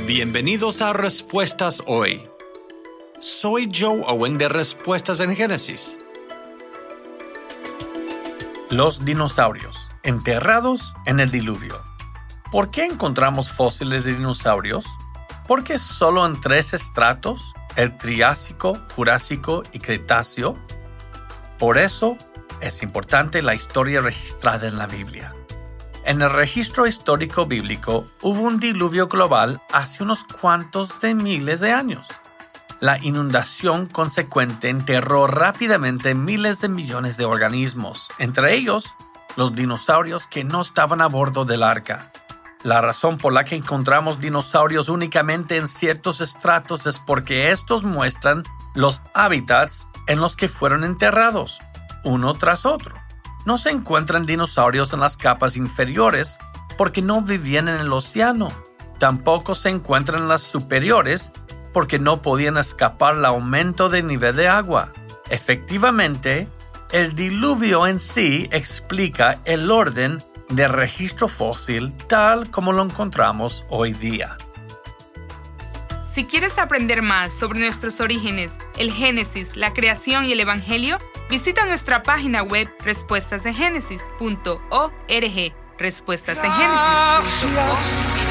Bienvenidos a Respuestas Hoy. Soy Joe Owen de Respuestas en Génesis. Los dinosaurios, enterrados en el diluvio. ¿Por qué encontramos fósiles de dinosaurios? ¿Por qué solo en 3 estratos, el Triásico, Jurásico y Cretáceo? Por eso es importante la historia registrada en la Biblia. En el registro histórico bíblico hubo un diluvio global hace unos cuantos de miles de años. La inundación consecuente enterró rápidamente miles de millones de organismos, entre ellos los dinosaurios que no estaban a bordo del arca. La razón por la que encontramos dinosaurios únicamente en ciertos estratos es porque estos muestran los hábitats en los que fueron enterrados, uno tras otro. No se encuentran dinosaurios en las capas inferiores porque no vivían en el océano. Tampoco se encuentran en las superiores porque no podían escapar al aumento del nivel de agua. Efectivamente, el diluvio en sí explica el orden del registro fósil tal como lo encontramos hoy día. Si quieres aprender más sobre nuestros orígenes, el Génesis, la creación y el Evangelio, visita nuestra página web respuestasengénesis.org. Respuestas en Génesis.